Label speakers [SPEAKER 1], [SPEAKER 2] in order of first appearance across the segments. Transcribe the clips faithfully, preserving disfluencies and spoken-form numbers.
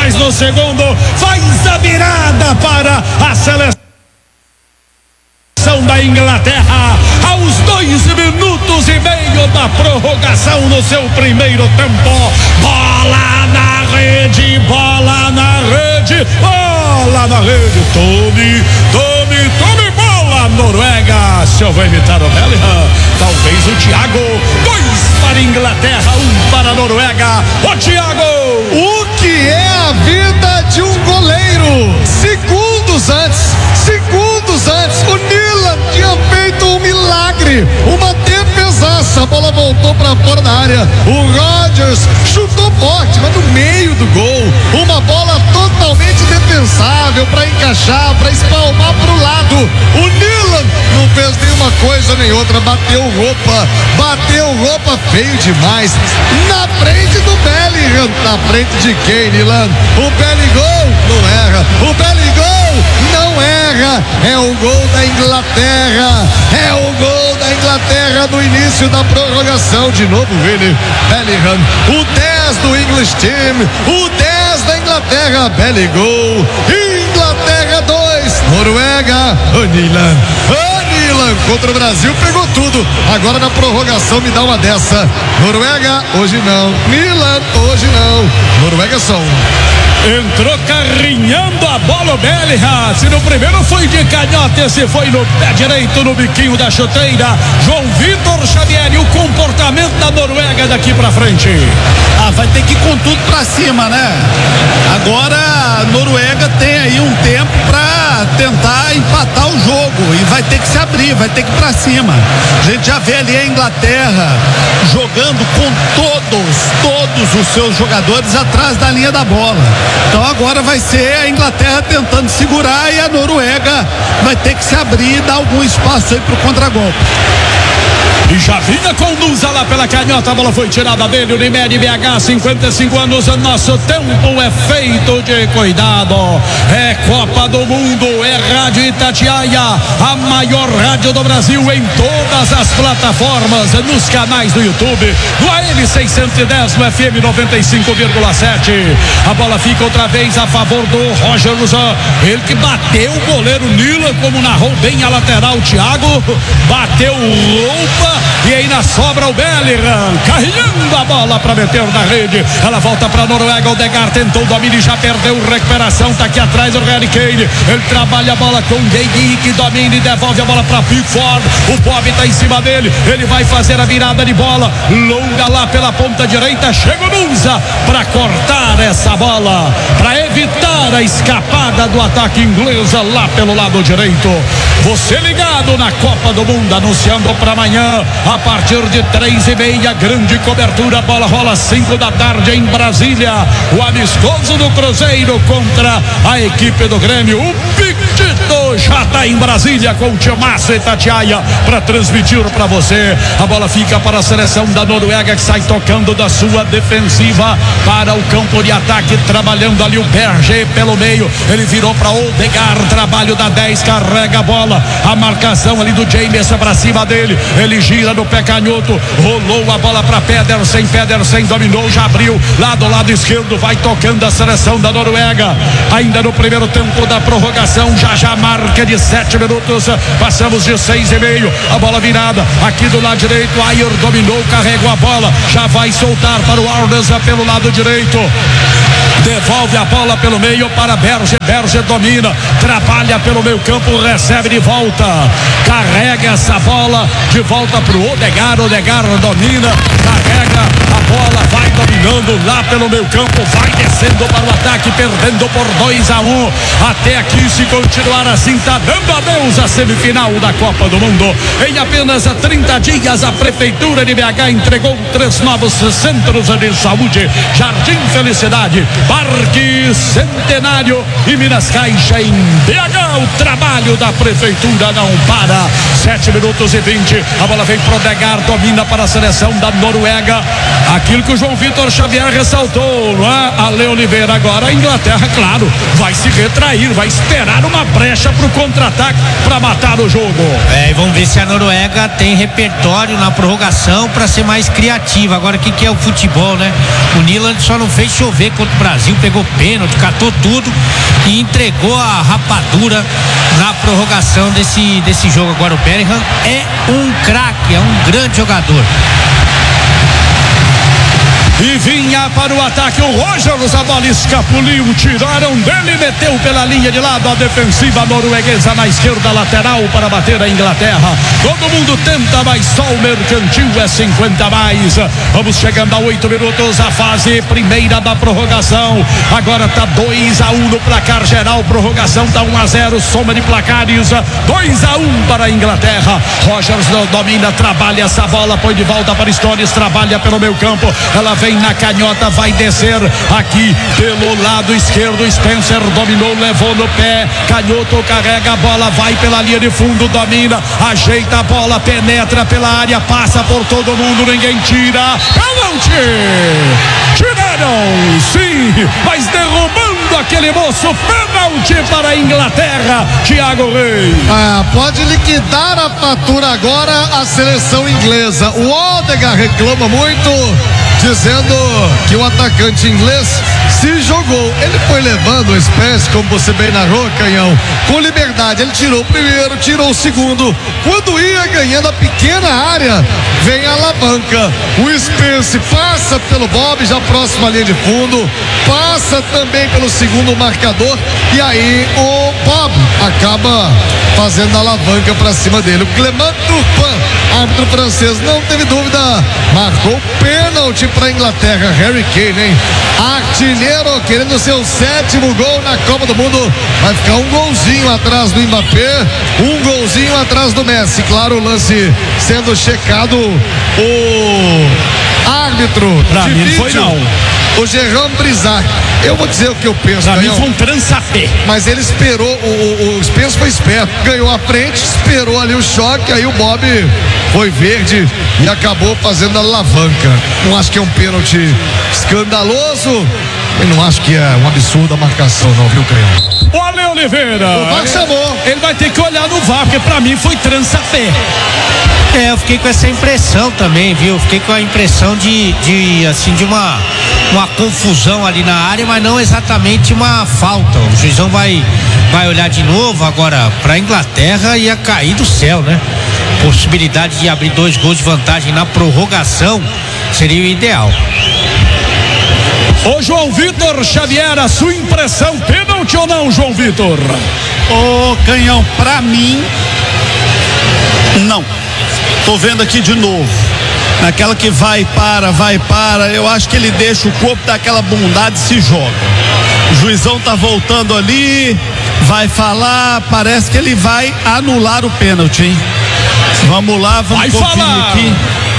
[SPEAKER 1] faz no segundo, faz a virada para a seleção da Inglaterra, aos dois minutos e meio da prorrogação no seu primeiro tempo. Bola na rede, bola na rede, bola na rede. Tome, tome, tome bola, Noruega. Se eu vou imitar o Bellingham, talvez o Thiago. Dois para a Inglaterra, um para a Noruega. O Thiago.
[SPEAKER 2] O que é a vida de um goleiro? Segundos antes, segundos antes, o Nilan tinha feito um milagre, uma defesaça. A bola voltou para fora da área. O Rodgers chutou forte, mas no meio do gol. Uma bola totalmente defensável para encaixar, para espalmar para o lado. O Nilan não fez nenhuma coisa nem outra. Bateu roupa, bateu roupa feio demais. Na frente do Bellingham. Na frente de quem, Nilan? O Bellingham não erra. O Bellingham não erra. É o gol da Inglaterra. É o gol da Inglaterra no início da prorrogação. De novo ele, Bellingham, o dez do English Team, o dez da Inglaterra. Bellingham. Inglaterra dois, Noruega. O Nilan, o Nilan contra o Brasil, pegou tudo. Agora na prorrogação me dá uma dessa. Noruega, hoje não. Nilan, hoje não. Noruega só um.
[SPEAKER 1] Entrou carrinhando a bola o Bellingham. Se no primeiro foi de canhota, esse foi no pé direito, no biquinho da chuteira. João Vitor Xavier, e o comportamento da Noruega daqui pra frente?
[SPEAKER 3] Ah, vai ter que ir com tudo pra cima, né? Agora a Noruega tem aí um tempo pra tentar empatar o jogo e vai ter que se abrir, vai ter que ir pra cima. A gente já vê ali a Inglaterra jogando com todos, todos os seus jogadores atrás da linha da bola. Então agora vai ser a Inglaterra tentando segurar e a Noruega vai ter que se abrir e dar algum espaço aí pro contragolpe.
[SPEAKER 1] E já vinha com Nusa lá pela canhota, a bola foi tirada dele, Unimed B H, cinquenta e cinco anos, nosso tempo é feito de cuidado. É Copa do Mundo, é Rádio Itatiaia, a maior rádio do Brasil em todas as plataformas, nos canais do YouTube, no A M seiscentos e dez, no F M noventa e cinco vírgula sete. A bola fica outra vez a favor do Rodgers, ele que bateu o goleiro Nilan, como narrou bem a lateral Thiago, bateu roupa. E ainda sobra o Bellingham, carregando a bola para meter na rede. Ela volta para a Noruega. O Odegaard tentou o domínio e já perdeu. Recuperação, tá aqui atrás o Harry Kane. Ele trabalha a bola com o Gay, que domina e devolve a bola para Pickford. O Bob tá em cima dele. Ele vai fazer a virada de bola longa lá pela ponta direita. Chega o Nusa para cortar essa bola, para evitar a escapada do ataque inglês lá pelo lado direito. Você ligado na Copa do Mundo, anunciando para amanhã a partir de três e meia, grande cobertura. A bola rola cinco da tarde em Brasília. O amistoso do Cruzeiro contra a equipe do Grêmio. O Piquito já está em Brasília com o Tiamaço e Tatiaia para transmitir para você. A bola fica para a seleção da Noruega, que sai tocando da sua defensiva para o campo de ataque, trabalhando ali o Berger pelo meio. Ele virou para Odegaard, trabalho da dez, carrega a bola. A marcação ali do James para cima dele. Ele gira no pé canhoto, rolou a bola para Pedersen. Pedersen dominou, já abriu lá do lado esquerdo, vai tocando a seleção da Noruega. Ainda no primeiro tempo da prorrogação, já já marca de sete minutos, passamos de seis e meio. A bola virada aqui do lado direito. Ayer dominou, carregou a bola, já vai soltar para o Arnes pelo lado direito. Devolve a bola pelo meio para Berger. Berger domina, trabalha pelo meio campo, recebe de volta, carrega essa bola de volta para o Odegaard. Odegaard domina, carrega a bola, vai dominando lá pelo meio campo, vai descendo para o ataque, perdendo por dois a um. Até aqui, se continuar assim, tá dando adeus a semifinal da Copa do Mundo. Em apenas trinta dias, a Prefeitura de B H entregou três novos centros de saúde: Jardim Felicidade, Parque Centenário e Minas Caixa em B H. O trabalho da Prefeitura não para. sete minutos e vinte. A bola vem pro Odegaard, domina para a seleção da Noruega. Aquilo que o João Vitor Xavier ressaltou, não é? Ale Oliveira. Agora a Inglaterra, claro, vai se retrair, vai esperar uma brecha pro contra-ataque para matar o jogo.
[SPEAKER 4] É, e vamos ver se a Noruega tem repertório na prorrogação para ser mais criativa. Agora, o que, que é o futebol, né? O Nilan só não fez chover contra Brasil, pegou pênalti, catou tudo e entregou a rapadura na prorrogação desse, desse jogo. Agora o Bellingham é um craque, é um grande jogador.
[SPEAKER 1] E vinha para o ataque o Rogers, a bola escapuliu, tiraram dele, meteu pela linha de lado a defensiva norueguesa na esquerda lateral para bater a Inglaterra. Todo mundo tenta, mas só o Mercantil é cinquenta mais. Vamos chegando a oito minutos, a fase primeira da prorrogação. Agora tá dois a um no placar geral, prorrogação tá um a zero, soma de placares, dois a um para a Inglaterra. Rogers domina, trabalha essa bola, põe de volta para Stones, trabalha pelo meio campo, ela vem na canhota, vai descer aqui pelo lado esquerdo. Spencer dominou, levou no pé, canhoto carrega a bola, vai pela linha de fundo, domina, ajeita a bola, penetra pela área, passa por todo mundo, ninguém tira. Pênalti! Tiraram, sim, mas derrubando aquele moço. Pênalti para a Inglaterra, Thiago Reis.
[SPEAKER 2] Ah, pode liquidar a fatura agora a seleção inglesa. O Odegaard reclama muito, dizendo que o atacante inglês se jogou. Ele foi levando a espécie, como você bem narrou, Canhão, com liberdade. Ele tirou o primeiro, tirou o segundo. Quando ia ganhando a pequena área, vem a alavanca. O Spence passa pelo Bob, já próximo à linha de fundo, passa também pelo segundo marcador, e aí o Bob acaba fazendo a alavanca para cima dele. O Clement Turpin, árbitro francês, não teve dúvida, marcou pênalti para a Inglaterra. Harry Kane, hein? Artilheiro, querendo seu sétimo gol na Copa do Mundo. Vai ficar um golzinho atrás do Mbappé, um golzinho atrás do Messi. Claro, o lance sendo checado. O árbitro
[SPEAKER 1] pra
[SPEAKER 2] de
[SPEAKER 1] mim
[SPEAKER 2] vídeo,
[SPEAKER 1] foi não.
[SPEAKER 2] O Jérôme Brisac. Eu vou dizer o que eu penso.
[SPEAKER 1] Pra
[SPEAKER 2] Canhão,
[SPEAKER 1] mim foi um trançapé.
[SPEAKER 2] mas ele esperou, o, o, o Spence foi esperto, ganhou a frente, esperou ali o choque, aí o Bob foi verde e acabou fazendo a alavanca. Não acho que é um pênalti escandaloso, eu não acho que é um absurdo a marcação não, viu, Canhão?
[SPEAKER 1] O Ale Oliveira,
[SPEAKER 2] O V A R chamou.
[SPEAKER 1] ele vai ter que olhar no V A R, porque pra mim foi trançapé.
[SPEAKER 4] É, eu fiquei com essa impressão também, viu? Fiquei com a impressão de, de assim, de uma, uma confusão ali na área, mas não exatamente uma falta. O juizão vai, vai olhar de novo. Agora, pra Inglaterra ia cair do céu, né? Possibilidade de abrir dois gols de vantagem na prorrogação seria o ideal.
[SPEAKER 1] Ô João Vitor Xavier, a sua impressão, pênalti ou não, João Vitor?
[SPEAKER 3] Ô Canhão, pra mim, não. Tô vendo aqui de novo. Naquela que vai, para, vai, para. Eu acho que ele deixa o corpo daquela bundada e se joga. O juizão tá voltando ali, vai falar. Parece que ele vai anular o pênalti, hein? Vamos lá, vamos
[SPEAKER 1] Vai
[SPEAKER 3] conferir
[SPEAKER 1] falar.
[SPEAKER 3] aqui.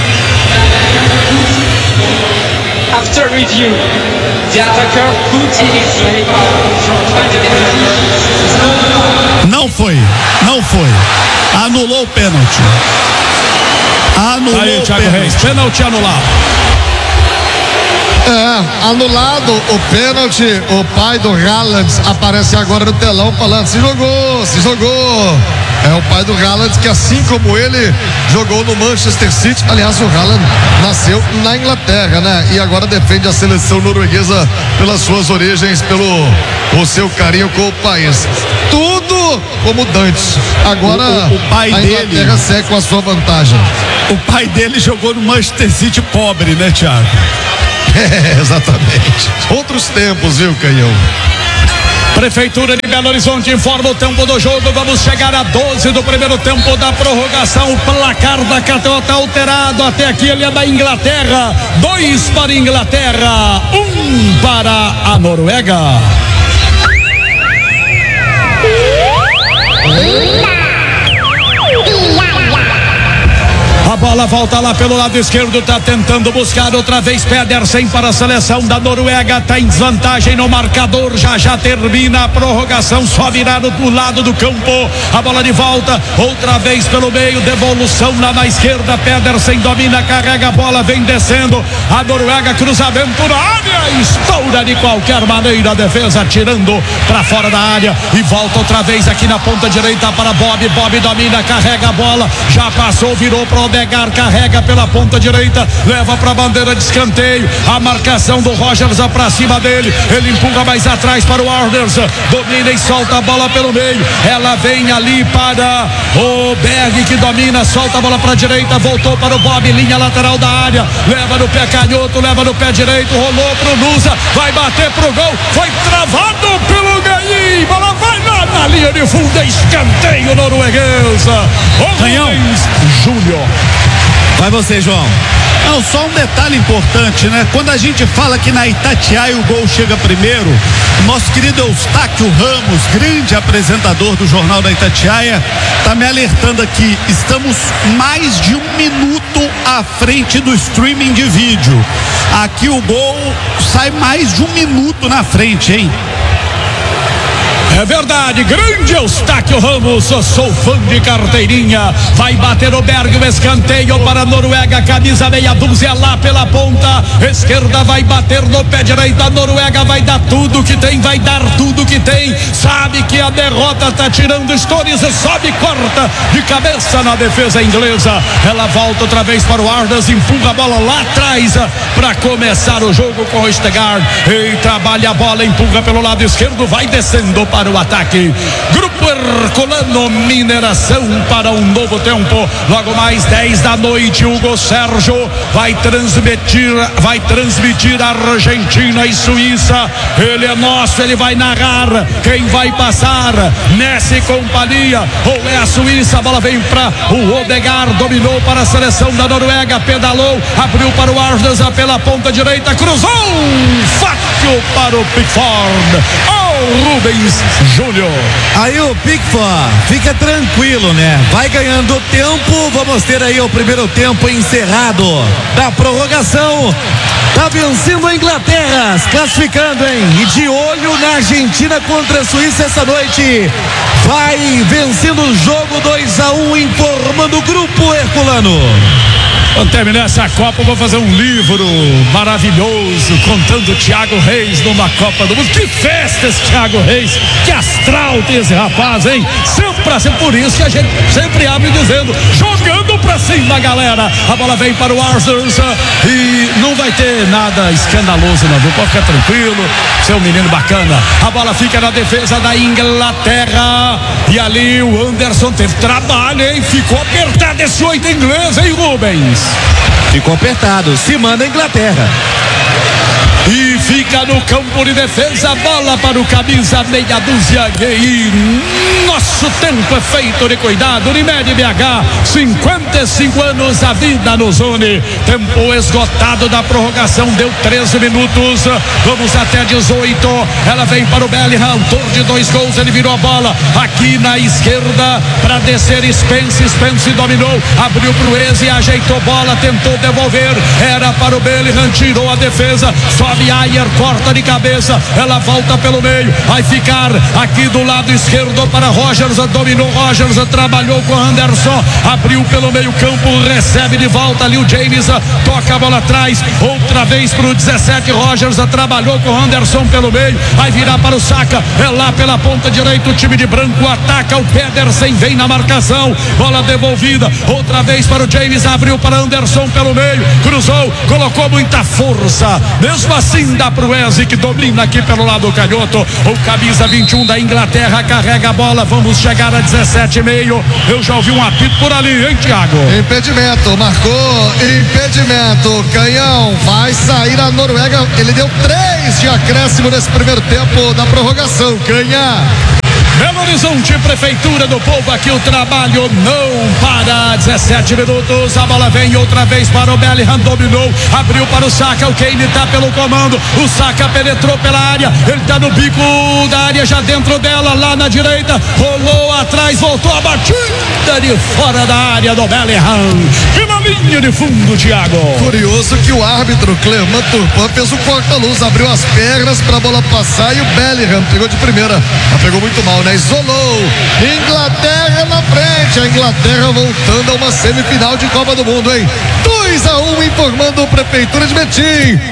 [SPEAKER 5] After review, the attacker put his leg from the defense.
[SPEAKER 3] Não foi, não foi. Anulou o pênalti. Anulou
[SPEAKER 1] Aí,
[SPEAKER 3] o
[SPEAKER 1] Thiago
[SPEAKER 3] pênalti.
[SPEAKER 1] Reis, pênalti anulado.
[SPEAKER 2] É, anulado o pênalti. O pai do Haaland aparece agora no telão falando: se jogou, se jogou. É o pai do Haaland, que assim como ele jogou no Manchester City. Aliás, o Haaland nasceu na Inglaterra, né? E agora defende a seleção norueguesa pelas suas origens, pelo o seu carinho com o país. Tudo como dantes. Agora
[SPEAKER 3] O- o- o pai
[SPEAKER 2] a
[SPEAKER 3] dele-
[SPEAKER 2] Inglaterra segue com a sua vantagem.
[SPEAKER 3] O pai dele jogou no Manchester City pobre, né, Thiago?
[SPEAKER 2] É, exatamente. Outros tempos, viu, Canhão?
[SPEAKER 1] Prefeitura de Belo Horizonte informa o tempo do jogo. Vamos chegar a doze do primeiro tempo da prorrogação. O placar da K T O está alterado. Até aqui ele é da Inglaterra. Dois para a Inglaterra, um para a Noruega. A bola volta lá pelo lado esquerdo, tá tentando buscar outra vez Pedersen para a seleção da Noruega, tá em desvantagem no marcador, já já termina a prorrogação, só virado do lado do campo, a bola de volta, outra vez pelo meio, devolução lá na esquerda, Pedersen domina, carrega a bola, vem descendo, a Noruega, cruzamento na área, estoura de qualquer maneira a defesa, tirando para fora da área e volta outra vez aqui na ponta direita para Bob, Bob domina, carrega a bola, já passou, virou pro Odegaard, Edgar carrega pela ponta direita, leva pra bandeira de escanteio. A marcação do Rogers pra cima dele. Ele empurra mais atrás para o Warders. Domina e solta a bola pelo meio. Ela vem ali para o Berg, que domina, solta a bola pra direita. Voltou para o Bob, linha lateral da área. Leva no pé canhoto, leva no pé direito. Rolou pro Nusa, vai bater pro gol. Foi travado pelo Gaim. Bola vai lá na linha de fundo. Escanteio norueguesa.
[SPEAKER 3] Canhão
[SPEAKER 1] Júnior.
[SPEAKER 3] Vai você, João. Não, só um detalhe importante, né? Quando a gente fala que na Itatiaia o gol chega primeiro, o nosso querido Eustáquio Ramos, grande apresentador do Jornal da Itatiaia, tá me alertando aqui. Estamos mais de um minuto à frente do streaming de vídeo. Aqui o gol sai mais de um minuto na frente, hein?
[SPEAKER 1] É verdade, grande Eustáquio Ramos, sou fã de carteirinha. Vai bater o Berg, o escanteio para a Noruega, camisa meia dúzia lá pela ponta esquerda, vai bater no pé direito. A Noruega vai dar tudo que tem, vai dar tudo que tem. Sabe que a derrota tá tirando Stones, sobe, corta de cabeça na defesa inglesa. Ela volta outra vez para o Ardas, empurra a bola lá atrás para começar o jogo com o Østegard. E trabalha a bola, empurra pelo lado esquerdo, vai descendo para o ataque. Grupo Herculano, Mineração para um novo tempo. Logo mais dez da noite, Hugo Sérgio vai transmitir, vai transmitir Argentina e Suíça. Ele é nosso, ele vai narrar quem vai passar nessa companhia. Ou é a Suíça, a bola vem para o Odegaard, dominou para a seleção da Noruega, pedalou, abriu para o Ardas pela ponta direita, cruzou, fácil para o Pickford. Oh, Rubens Júnior.
[SPEAKER 6] Aí o Pickford fica tranquilo, né? Vai ganhando tempo. Vamos ter aí o primeiro tempo encerrado da prorrogação. Tá vencendo a Inglaterra, se classificando, hein? E de olho na Argentina contra a Suíça essa noite. Vai vencendo o jogo dois a um, informando o grupo Herculano.
[SPEAKER 1] Quando terminar essa Copa, eu vou fazer um livro maravilhoso contando o Thiago Reis numa Copa do Mundo. Que festa esse Thiago Reis, que astral tem esse rapaz, hein? Sempre pra ser, por isso que a gente sempre abre dizendo, jogando pra cima, galera. A bola vem para o Arthurs e não vai ter nada escandaloso, não, viu? Pode ficar tranquilo, ser um menino bacana. A bola fica na defesa da Inglaterra e ali o Anderson teve trabalho, hein? Ficou apertado esse oito inglês, hein, Rubens?
[SPEAKER 6] Ficou apertado, se manda a Inglaterra.
[SPEAKER 1] E fica no campo de defesa, bola para o camisa meia dúzia. E nosso tempo é feito de cuidado. Unimed B H, cinquenta e cinco anos, a vida no Zone. Tempo esgotado da prorrogação, deu treze minutos. Vamos até dezoito. Ela vem para o Bellingham, autor de dois gols. Ele virou a bola aqui na esquerda para descer. Spence, Spence dominou, abriu para o Eze, ajeitou bola, tentou devolver. Era para o Bellingham, tirou a defesa. Sobe Ayer, corta de cabeça, ela volta pelo meio, vai ficar aqui do lado esquerdo para Rogers, dominou Rogers, trabalhou com Anderson, abriu pelo meio campo, recebe de volta ali o James, toca a bola atrás, outra vez para o dezessete, Rogers trabalhou com Anderson pelo meio, vai virar para o Saka, é lá pela ponta direita, o time de branco ataca, o Pedersen vem na marcação, bola devolvida, outra vez para o James, abriu para Anderson pelo meio, cruzou, colocou muita força, mesmo assim dá pro Eze, que domina aqui pelo lado canhoto. O camisa vinte e um da Inglaterra carrega a bola. Vamos chegar a dezessete e meio. Eu já ouvi um apito por ali, hein, Thiago?
[SPEAKER 2] Impedimento, marcou impedimento. Canhão, vai sair a Noruega. Ele deu três de acréscimo nesse primeiro tempo da prorrogação. Canhão.
[SPEAKER 1] Belo Horizonte, Prefeitura do Povo, aqui o trabalho não para. Dezessete minutos, a bola vem outra vez para o Bellingham, dominou, abriu para o Saka, o Kane tá pelo comando, o Saka penetrou pela área, ele tá no bico da área, já dentro dela, lá na direita, rolou atrás, voltou a batida de fora da área do Bellingham, pela linha de fundo, Thiago.
[SPEAKER 2] Curioso que o árbitro Clermont Turpin fez o corta-luz, abriu as pernas para a bola passar e o Bellingham pegou de primeira, mas pegou muito mal, né? Isolou. Inglaterra na frente. A Inglaterra voltando a uma semifinal de Copa do Mundo, hein? dois a um, informando a Prefeitura de Betim. Futuro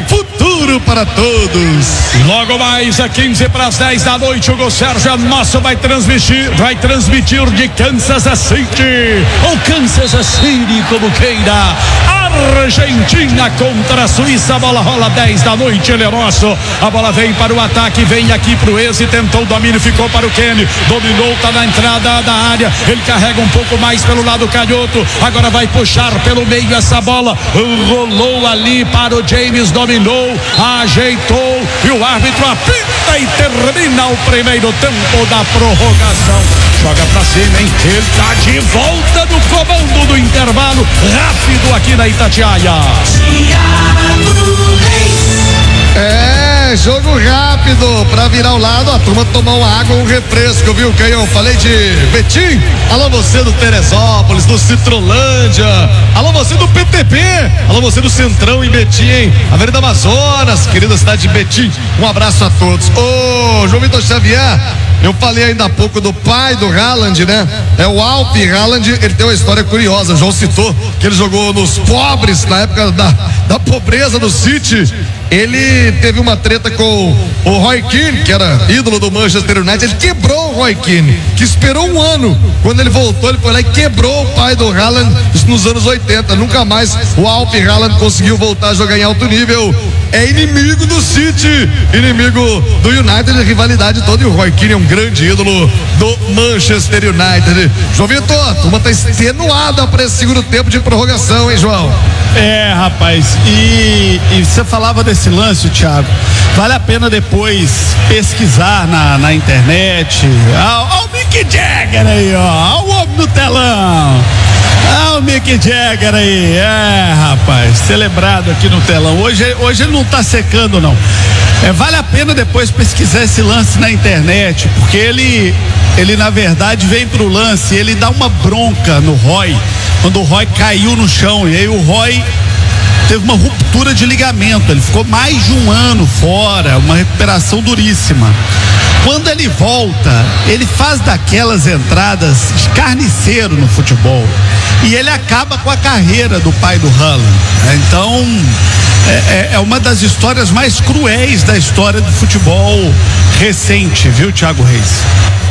[SPEAKER 2] futuro para todos.
[SPEAKER 1] Logo mais a quinze para as dez da noite, Hugo Sérgio Nosso vai transmitir, vai transmitir de Kansas City, ou Kansas City, como queira. Argentina contra a Suíça, a bola rola dez da noite, ele é nosso. A bola vem para o ataque, vem aqui para o Eze, tentou o domínio, ficou para o Kenny, dominou, tá na entrada da área, ele carrega um pouco mais pelo lado canhoto, agora vai puxar pelo meio essa bola, rolou ali para o James, dominou, ajeitou e o árbitro apita e termina o primeiro tempo da prorrogação. Joga pra cima, hein? Ele tá de volta no comando do intervalo rápido aqui na Itatiaia.
[SPEAKER 2] É, jogo rápido pra virar o lado, a turma tomar uma água, um refresco, viu, Canhão? Falei de Betim, alô você do Teresópolis, do Citrolândia, alô você do P T P, alô você do Centrão em Betim, hein? Avenida Amazonas, querida cidade de Betim, um abraço a todos. Ô, João Vitor Xavier, eu falei ainda há pouco do pai do Haaland, né? É o Alp Haaland, ele tem uma história curiosa, o João citou que ele jogou nos pobres, na época da, da pobreza do City. Ele teve uma treta com o Roy Keane, que era ídolo do Manchester United. Ele quebrou o Roy Keane, que esperou um ano. Quando ele voltou, ele foi lá e quebrou o pai do Haaland nos anos oitenta. Nunca mais o Alp Haaland conseguiu voltar a jogar em alto nível. É inimigo do City, inimigo do United, a rivalidade toda. E o Roy Keane é um grande ídolo do Manchester United. João Vitor, a turma tá extenuada para esse segundo tempo de prorrogação, hein, João?
[SPEAKER 3] É, rapaz, e, e você falava desse lance, Thiago, vale a pena depois pesquisar na, na internet. Olha o Mick Jagger aí, ó, o homem no telão. Ah, o Mick Jagger aí, é, rapaz, celebrado aqui no telão. Hoje, hoje ele não tá secando, não. É, vale a pena depois pesquisar esse lance na internet, porque ele, ele na verdade vem pro lance, ele dá uma bronca no Roy, quando o Roy caiu no chão, e aí o Roy teve uma ruptura de ligamento, ele ficou mais de um ano fora, uma recuperação duríssima. Quando ele volta, ele faz daquelas entradas de carniceiro no futebol e ele acaba com a carreira do pai do Haaland. Então é, é uma das histórias mais cruéis da história do futebol recente, viu, Thiago Reis?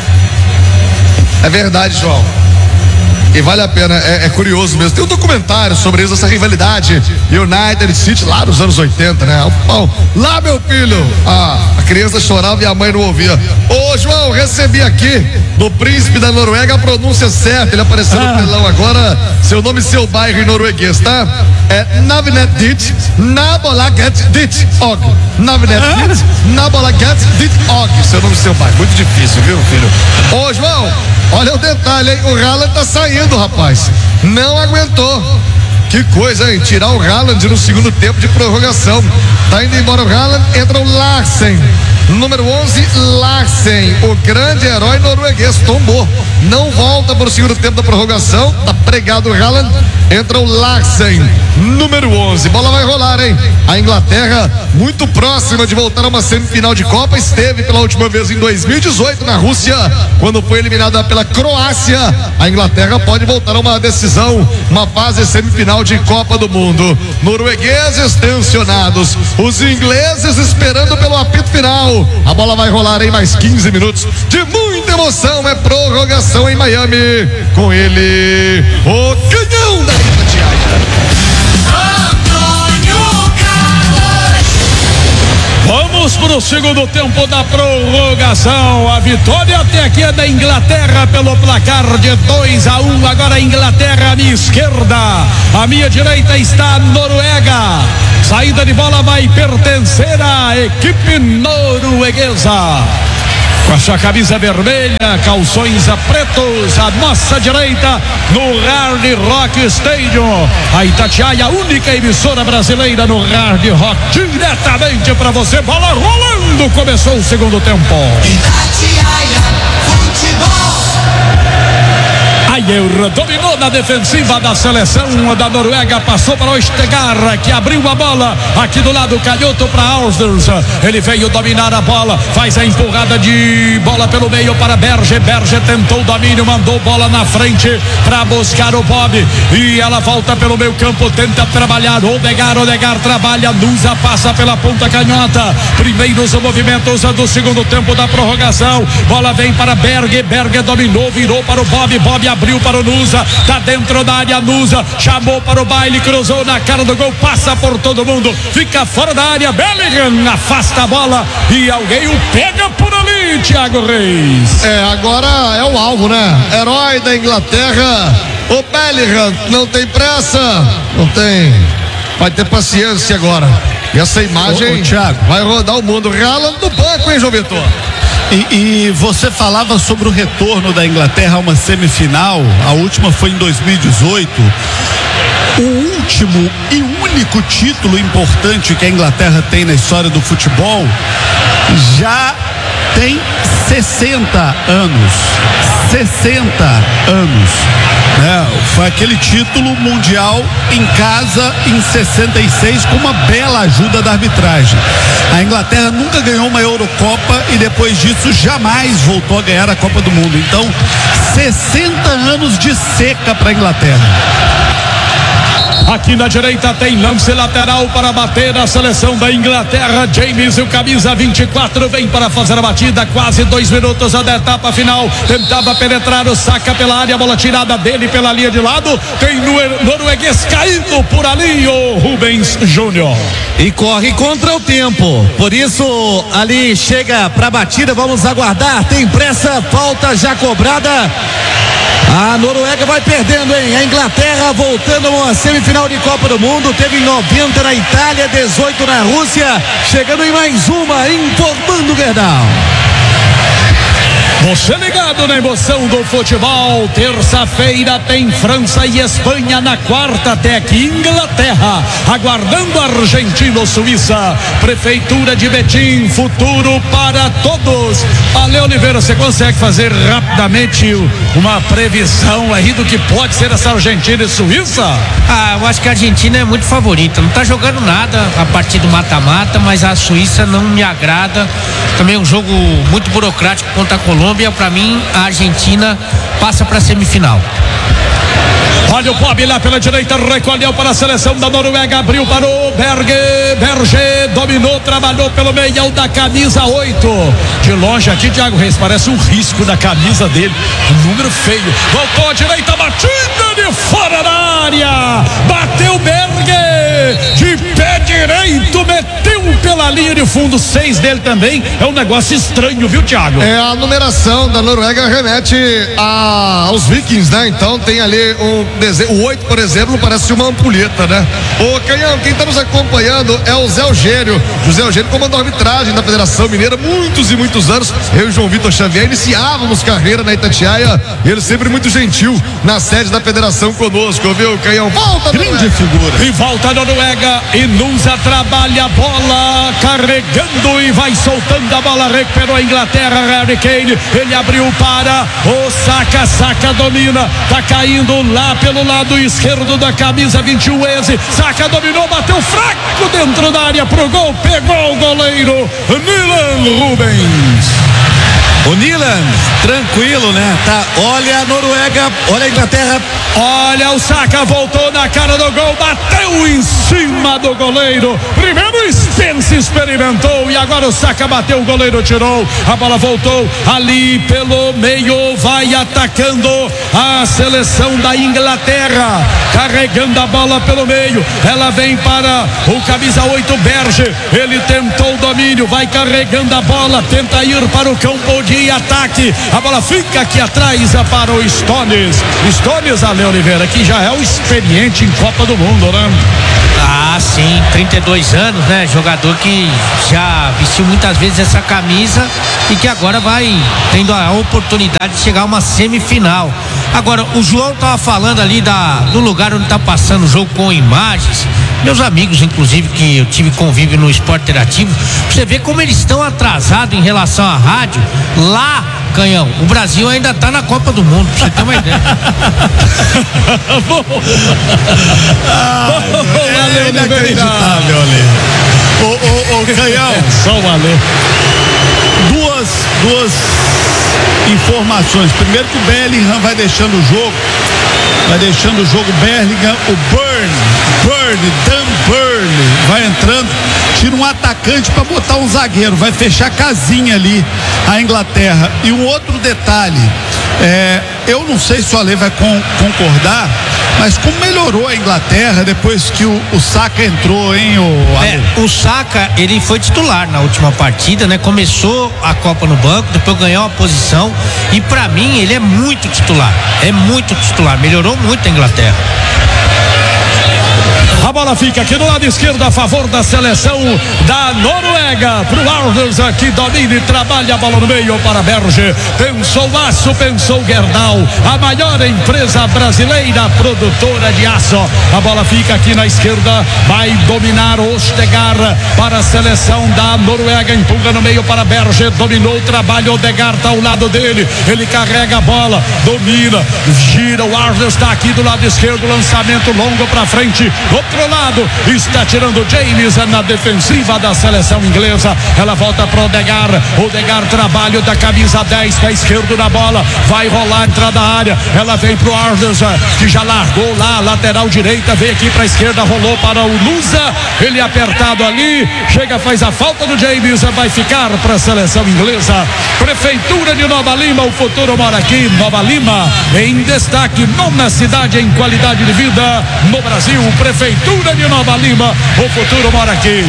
[SPEAKER 2] É verdade, João. E vale a pena, é, é curioso mesmo. Tem um documentário sobre isso, essa rivalidade United City lá nos anos oitenta, né? Bom, lá, meu filho, a, a criança chorava e a mãe não ouvia. Ô, João, recebi aqui do príncipe da Noruega a pronúncia certa. Ele apareceu no telão agora. Seu nome e seu bairro em norueguês, tá? É Navnet dit Nabolaget dit Og. Navnet dit Nabolaget dit Og. Seu nome e seu bairro. Muito difícil, viu, filho? Ô, João, olha o detalhe, hein? O Haaland tá saindo, rapaz. Não aguentou. Que coisa, hein? Tirar o Haaland no segundo tempo de prorrogação. Tá indo embora o Haaland, entra o Larsen. Número onze, Larsen, o grande herói norueguês, tombou. Não volta para o segundo tempo da prorrogação. Tá pregado o Haaland. Entra o Larsen, número onze. Bola vai rolar, hein? A Inglaterra, muito próxima de voltar a uma semifinal de Copa, esteve pela última vez em dois mil e dezoito na Rússia, quando foi eliminada pela Croácia. A Inglaterra pode voltar a uma decisão, uma fase semifinal de Copa do Mundo. Noruegueses tensionados, os ingleses esperando pelo apito final. A bola vai rolar em mais quinze minutos de muita emoção. É prorrogação em Miami. Com ele, o canhão da Itatiaia,
[SPEAKER 1] Vamos para o segundo tempo da prorrogação. A vitória até aqui é da Inglaterra pelo placar de dois a um. Agora a Inglaterra à minha esquerda, à minha direita está a Noruega. Saída de bola vai pertencer à equipe norueguesa. Com a sua camisa vermelha, calções pretos, à nossa direita, no Hard Rock Stadium. A Itatiaia, a única emissora brasileira no Hard Rock, diretamente para você. Bola rolando, começou o segundo tempo.
[SPEAKER 7] Itatiaia Futebol.
[SPEAKER 1] Maier dominou na defensiva da seleção da Noruega, passou para o Stegar, que abriu a bola aqui do lado canhoto para Ausders. Ele veio dominar a bola, faz a empurrada de bola pelo meio para Berger. Berger tentou o domínio, mandou bola na frente para buscar o Bob, e ela volta pelo meio campo, tenta trabalhar. Odegar, Odegar trabalha, Nusa passa pela ponta canhota. Primeiros movimentos do segundo tempo da prorrogação. Bola vem para Berger, Berger dominou, virou para o Bob, Bob abriu para o Nusa, tá dentro da área. Nusa chamou para o baile, cruzou na cara do gol, passa por todo mundo, fica fora da área. Bellingham afasta a bola e alguém o pega por ali, Thiago Reis.
[SPEAKER 2] É, agora é o alvo, né? Herói da Inglaterra, o Bellingham. Não tem pressa, não tem, vai ter paciência agora. E essa imagem,
[SPEAKER 3] ô, ô, Thiago,
[SPEAKER 2] vai rodar o mundo. Haaland do banco, hein, João Vitor?
[SPEAKER 3] E, e você falava sobre o retorno da Inglaterra a uma semifinal. A última foi em dois mil e dezoito. O último e único título importante que a Inglaterra tem na história do futebol já tem sessenta anos. sessenta anos. Né? Foi aquele título mundial em casa em sessenta e seis, com uma bela ajuda da arbitragem. A Inglaterra nunca ganhou uma Eurocopa e depois disso jamais voltou a ganhar a Copa do Mundo. Então, sessenta anos de seca para a Inglaterra.
[SPEAKER 1] Aqui na direita tem lance lateral para bater a seleção da Inglaterra. James, o camisa vinte e quatro, vem para fazer a batida. Quase dois minutos da etapa final. Tentava penetrar o Saka pela área, a bola tirada dele pela linha de lado. Tem no norueguês caído por ali, o Rubens Júnior.
[SPEAKER 6] E corre contra o tempo. Por isso, ali chega para a batida. Vamos aguardar. Tem pressa, falta já cobrada. A Noruega vai perdendo, hein? A Inglaterra voltando a uma semifinal de Copa do Mundo. Teve em noventa na Itália, dezoito na Rússia. Chegando em mais uma, informando o Gerdau.
[SPEAKER 1] Você ligado na emoção do futebol. Terça-feira tem França e Espanha, na quarta até aqui Inglaterra, aguardando Argentina ou Suíça. Prefeitura de Betim, futuro para todos. Ale Oliveira, você consegue fazer rapidamente uma previsão aí do que pode ser essa Argentina e Suíça?
[SPEAKER 4] Ah, eu acho que a Argentina é muito favorita, não tá jogando nada a partir do mata-mata, mas a Suíça não me agrada. Também um jogo muito burocrático contra a Colômbia. Para mim, a Argentina passa para a semifinal.
[SPEAKER 1] Olha o Bob lá pela direita, recolheu para a seleção da Noruega, abriu para o Berger, Berger dominou, trabalhou pelo meio da camisa oito. De longe aqui, Thiago Reis, parece um risco da camisa dele, um número feio. Voltou à direita, batida de fora da área, bateu Berger de pé direito, meteu pela linha de fundo, seis dele também. É um negócio estranho, viu, Thiago?
[SPEAKER 2] É, a numeração da Noruega remete a, aos vikings, né? Então tem ali um desenho, o oito, por exemplo, parece uma ampulheta, né? Ô, Canhão, quem está nos acompanhando é o Zé Eugênio. José Eugênio comandou a arbitragem da Federação Mineira muitos e muitos anos. Eu e João Vitor Xavier iniciávamos carreira na Itatiaia, ele sempre muito gentil na sede da Federação conosco, viu, Canhão? Volta,
[SPEAKER 3] grande figura.
[SPEAKER 1] E volta a Noruega, e Nusa trabalha a bola, carregando e vai soltando a bola, recuperou a Inglaterra. Harry Kane, ele abriu para o Saka, Saka domina, tá caindo lá pelo lado esquerdo da camisa vinte e um, Eze, Saka dominou, bateu fraco dentro da área pro gol, pegou o goleiro Nilan Rubens.
[SPEAKER 6] O Nilan, tranquilo, né? Tá, olha a Noruega, olha a Inglaterra.
[SPEAKER 1] Olha o Saka, voltou na cara do gol, bateu em cima do goleiro. Primeiro o Spence experimentou e agora o Saka bateu, o goleiro tirou. A bola voltou ali pelo meio, vai atacando a seleção da Inglaterra, carregando a bola pelo meio. Ela vem para o camisa oito, Berger. Ele tentou o domínio, vai carregando a bola, tenta ir para o campo de ataque. A bola fica aqui atrás para o Stones. Stones, Ale Oliveira, que já é o experiente em Copa do Mundo, né?
[SPEAKER 4] Ah, sim, trinta e dois anos, né? Jogador que já vestiu muitas vezes essa camisa e que agora vai tendo a oportunidade de chegar a uma semifinal. Agora, o João tava falando ali da, do lugar onde tá passando o jogo com imagens. meus amigos, inclusive, que eu tive convívio no Esporte Interativo, você vê como eles estão atrasados em relação à rádio. Lá, Canhão, o Brasil ainda tá na Copa do Mundo, pra você ter uma ideia.
[SPEAKER 3] Ah, é inacreditável, Ale. Ô, ô, ô, Canhão.
[SPEAKER 1] É só o Ale.
[SPEAKER 3] Duas, duas informações. Primeiro que o Bellingham vai deixando o jogo. Vai deixando o jogo Bellingham. O Burn, Burn, Dan Burn vai entrando. Tira um atacante para botar um zagueiro. Vai fechar a casinha ali a Inglaterra. E um outro detalhe. É, eu não sei se o Ale vai com, concordar, mas como melhorou a Inglaterra depois que o, o Saka entrou, hein, o Ale?
[SPEAKER 4] É, o Saka, ele foi titular na última partida, né? Começou a Copa no banco, depois ganhou a posição e pra mim ele é muito titular, é muito titular, melhorou muito a Inglaterra.
[SPEAKER 1] A bola fica aqui do lado esquerdo a favor da seleção da Noruega. Pro Arnes aqui, domina e trabalha a bola no meio para Berge. Pensou aço, pensou Gerdau. A maior empresa brasileira produtora de aço. A bola fica aqui na esquerda. Vai dominar Ostegar para a seleção da Noruega. Empurra no meio para Berge. Dominou o trabalho. Odegaard está ao lado dele. Ele carrega a bola, domina, gira. O Arnes está aqui do lado esquerdo. Lançamento longo para frente. Outro lado, está tirando James na defensiva da seleção inglesa. Ela volta para Odegaard. Odegaard, trabalho da camisa dez, pé esquerdo na bola. Vai rolar, entrada da área. Ela vem pro Arnes, que já largou lá, lateral direita. Vem aqui para a esquerda, rolou para o Lusa. Ele apertado ali. Chega, faz a falta do James. Vai ficar para a seleção inglesa. Prefeitura de Nova Lima, o futuro mora aqui. Nova Lima, em destaque, nona cidade em qualidade de vida no Brasil. Prefeitura de Nova Lima, o futuro mora aqui.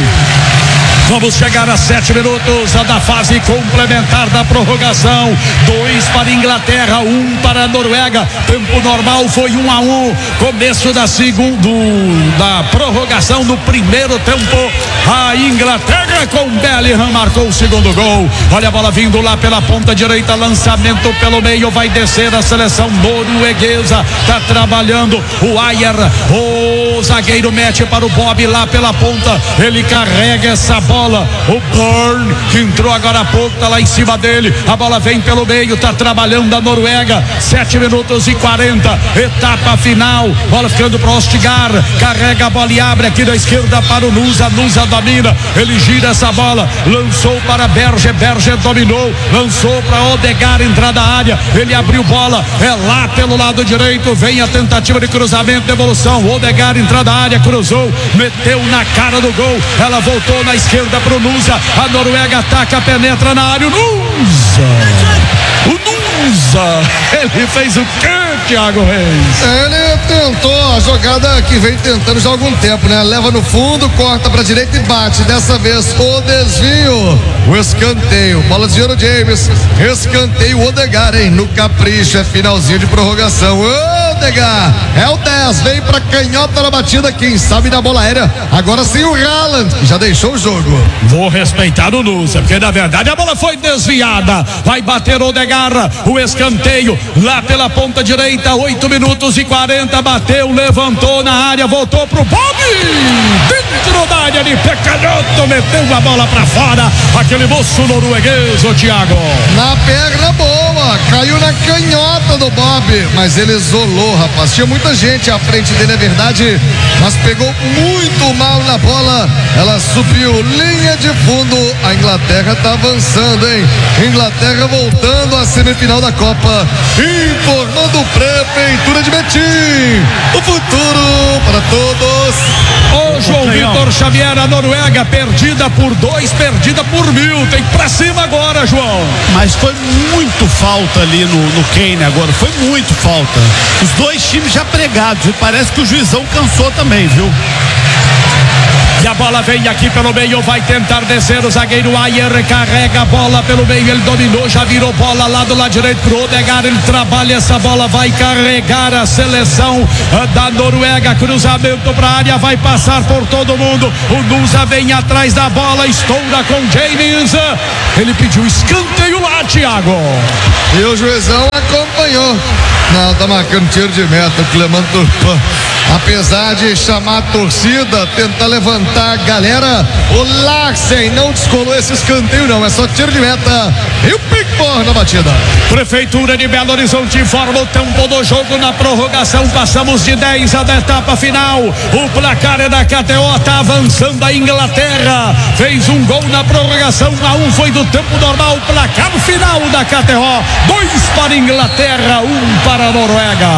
[SPEAKER 1] Vamos chegar a sete minutos da fase complementar da prorrogação. Dois para a Inglaterra, um para a Noruega. Tempo normal foi um a um. Começo da segunda, da prorrogação do primeiro tempo. A Inglaterra com Bellingham marcou o segundo gol. Olha a bola vindo lá pela ponta direita. Lançamento pelo meio. Vai descer a seleção norueguesa. Tá trabalhando o Ayer. O zagueiro mete para o Bob lá pela ponta. Ele carrega essa bola. O Burn, que entrou agora há pouco, tá lá em cima dele. A bola vem pelo meio, tá trabalhando a Noruega. sete minutos e quarenta, etapa final. Bola ficando para Ostegar. Carrega a bola e abre aqui da esquerda para o Nusa. Nusa domina. Ele gira essa bola. Lançou para Berge. Berge dominou. Lançou para Odegaard, entrada da área. Ele abriu bola. É lá pelo lado direito. Vem a tentativa de cruzamento, devolução. Odegaard, entrada da área, cruzou. Meteu na cara do gol. Ela voltou na esquerda para o Nusa. A Noruega ataca, penetra na área. O Nusa. O Nusa. Ele fez o quê, Thiago Reis?
[SPEAKER 2] Ele tentou a jogada que vem tentando já há algum tempo, né? Leva no fundo, corta para direita e bate. Dessa vez o desvio, o escanteio. Bola de ouro, James. Escanteio, Odegaard, hein? No capricho, é finalzinho de prorrogação. Odegaard é o dez, vem pra canhota na batida, quem sabe na bola aérea. Agora sim o Haaland, que já deixou o jogo.
[SPEAKER 1] Vou respeitar o Nusa, porque na verdade a bola foi desviada. Vai bater Odegaard, o escanteio lá pela ponta direita. Oito minutos e quarenta, bateu, levantou na área, voltou pro Bob. Dentro da área de pé canhoto, meteu a bola pra fora. Aquele moço norueguês, o Thiago.
[SPEAKER 2] Na perna boa, caiu na canhota do Bob, mas ele isolou, rapaz. Tinha muita gente à frente dele, é verdade, mas pegou muito mal na bola. Ela subiu, linha de fundo. A Inglaterra tá avançando, hein? Inglaterra voltando à semifinal da Copa. Informando Prefeitura de Betim. O futuro para todos.
[SPEAKER 1] Ô João Vitor Xavier, a Noruega perdida por dois, perdida por mil. Tem pra cima agora, João.
[SPEAKER 3] Mas foi muito falta ali no, no Kane agora. Foi muito falta. Os dois times já pregados. E parece que o juizão cansou também, viu?
[SPEAKER 1] E a bola vem aqui pelo meio, vai tentar descer o zagueiro Ayer, carrega a bola pelo meio, ele dominou, já virou bola lá do lado direito pro Odegaard, ele trabalha essa bola, vai carregar a seleção da Noruega, cruzamento pra área, vai passar por todo mundo, o Nusa vem atrás da bola, estoura com James, ele pediu escanteio lá, Thiago.
[SPEAKER 2] E o juizão acompanhou. Não, tá marcando tiro de meta, o Clemente Turpin apesar de chamar a torcida, tentar levantar a galera, o Larsen não descolou esse escanteio não, é só tiro de meta e o Pickford na batida.
[SPEAKER 1] Prefeitura de Belo Horizonte informa o tempo do jogo na prorrogação, passamos de dez da etapa final, o placar é da K T O, tá avançando a Inglaterra, fez um gol na prorrogação, a um foi do tempo normal, placar final da K T O, dois para a Inglaterra, um para a Noruega.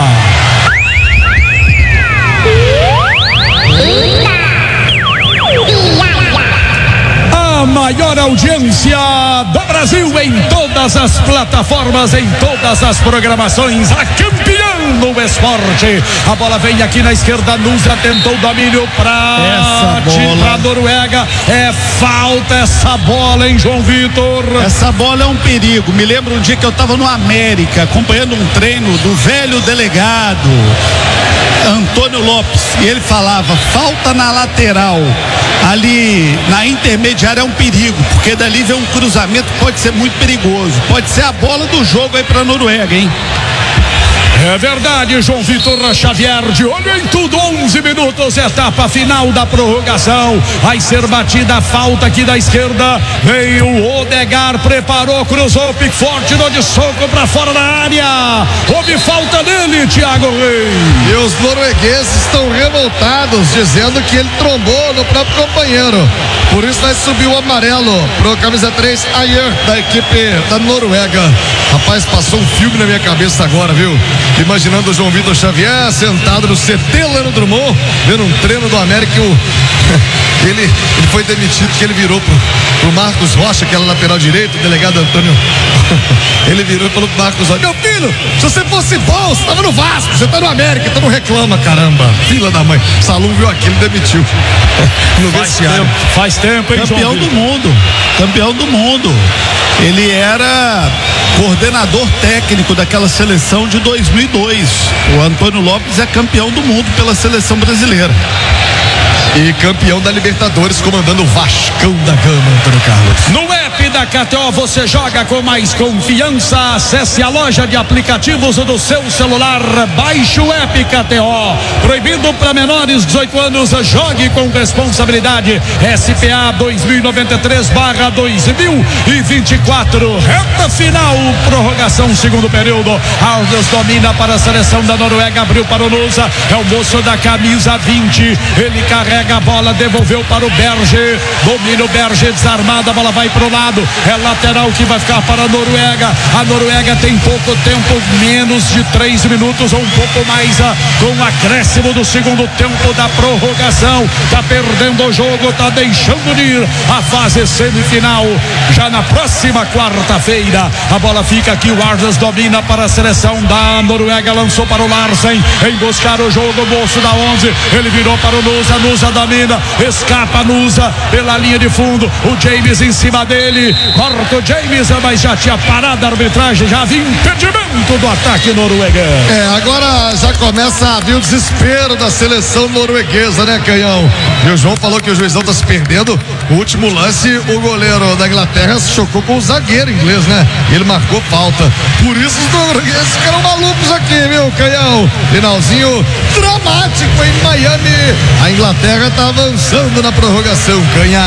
[SPEAKER 1] A maior audiência do Brasil em todas as plataformas, em todas as programações, a campeã no esporte. A bola vem aqui na esquerda, Nusa tentou domínio para a Noruega. É falta essa bola, hein, João Vitor?
[SPEAKER 3] Essa bola é um perigo. Me lembro um dia que eu estava no América, acompanhando um treino do velho delegado Antônio Lopes, e ele falava, falta na lateral, ali na intermediária é um perigo, porque dali vem um cruzamento que pode ser muito perigoso, pode ser a bola do jogo aí pra Noruega, hein?
[SPEAKER 1] É verdade, João Vitor Xavier, de olho em tudo, onze minutos, etapa final da prorrogação, vai ser batida a falta aqui da esquerda, veio o Odegaard, preparou, cruzou, Pickford, tirou de soco pra fora da área, houve falta dele, Thiago Reis.
[SPEAKER 2] E os noruegueses estão revoltados, dizendo que ele trombou no próprio companheiro, por isso vai subir o amarelo pro camisa três, Ayer, da equipe da Noruega. Rapaz, passou um filme na minha cabeça agora, viu? Imaginando o João Vitor Xavier sentado no C T lá no Drummond, vendo um treino do América, o, ele, ele foi demitido, que ele virou pro, pro Marcos Rocha, que era lateral direito, o delegado Antônio, ele virou e falou pro Marcos Rocha, meu filho, se você fosse bom, você tava no Vasco, você tá no América, então não reclama, caramba, filha da mãe. Salum viu aquilo, demitiu no vestiário.
[SPEAKER 1] Faz tempo, hein,
[SPEAKER 3] campeão do mundo, campeão do mundo. Ele era coordenador técnico daquela seleção de dois mil e dois. O Antônio Lopes é campeão do mundo pela seleção brasileira.
[SPEAKER 2] E campeão da Libertadores, comandando o Vascão da Gama, Antônio Carlos.
[SPEAKER 1] No app da K T O você joga com mais confiança. Acesse a loja de aplicativos do seu celular. Baixe o app K T O. Proibido para menores de dezoito anos. Jogue com responsabilidade. S P A dois mil e noventa e três barra dois mil e vinte e quatro. Reta final. Prorrogação, segundo período. Alves domina para a seleção da Noruega. Abriu para o Nusa. É o moço da camisa vinte. Ele carrega a bola, devolveu para o Berger, domina o Berger, desarmada, a bola vai para o lado, é lateral que vai ficar para a Noruega. A Noruega tem pouco tempo, menos de três minutos ou um pouco mais, ah, com o acréscimo do segundo tempo da prorrogação, tá perdendo o jogo, tá deixando de ir a fase semifinal, já na próxima quarta-feira. A bola fica aqui, o Ardas domina para a seleção da Noruega, lançou para o Larsen, em buscar o jogo, moço da onze, ele virou para o Nusa, Nusa domina, escapa Nusa pela linha de fundo, o James em cima dele, corta o James, mas já tinha parado a arbitragem, já havia impedimento do ataque norueguês.
[SPEAKER 2] É, agora já começa a vir o desespero da seleção norueguesa, né, Canhão? E o João falou que o juizão tá se perdendo. O último lance, o goleiro da Inglaterra se chocou com o zagueiro inglês, né? Ele marcou falta. Por isso os noruegueses ficaram malucos aqui, viu, Canhão? Finalzinho dramático em Miami. A Inglaterra tá avançando na prorrogação, Canha.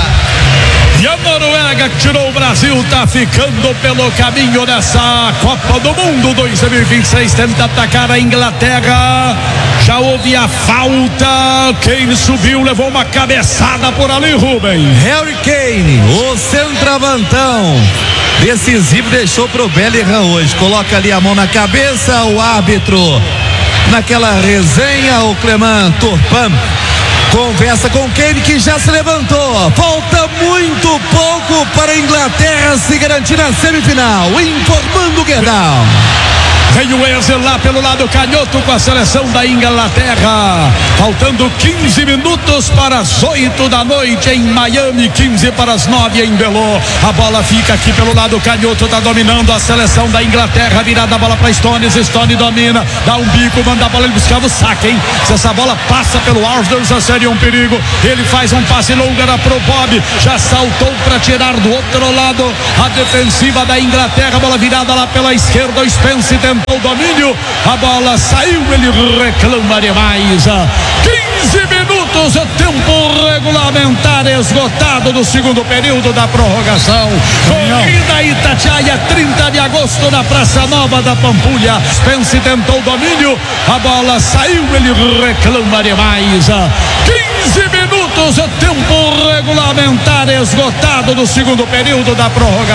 [SPEAKER 1] E a Noruega que tirou o Brasil tá ficando pelo caminho dessa Copa do Mundo dois mil e vinte e seis, tenta atacar a Inglaterra, já houve a falta, Kane subiu, levou uma cabeçada por ali, Rubem.
[SPEAKER 6] Harry Kane, o centroavantão decisivo, deixou pro Bellingham hoje, coloca ali a mão na cabeça, o árbitro naquela resenha, o Clement Turpin conversa com Kane, que já se levantou. Falta muito pouco para a Inglaterra se garantir na semifinal. Informando o Guedal.
[SPEAKER 1] Vem o Eze lá pelo lado canhoto com a seleção da Inglaterra. Faltando quinze minutos para as oito da noite em Miami, quinze para as nove em Belo. A bola fica aqui pelo lado canhoto, tá dominando a seleção da Inglaterra. Virada a bola para Stones, Stone domina, dá um bico, manda a bola, ele buscava o saque, hein? Se essa bola passa pelo Arsenal, já seria um perigo. Ele faz um passe longo, era pro Bob, já saltou para tirar do outro lado a defensiva da Inglaterra. A bola virada lá pela esquerda, o Spence tenta o domínio, a bola saiu, ele reclama demais. quinze minutos, tempo regulamentar esgotado do segundo período da prorrogação. Corrida Itatiaia, trinta de agosto, na Praça Nova da Pampulha. Spence tentou o domínio, a bola saiu, ele reclama demais. quinze minutos, tempo regulamentar esgotado do segundo período da prorrogação.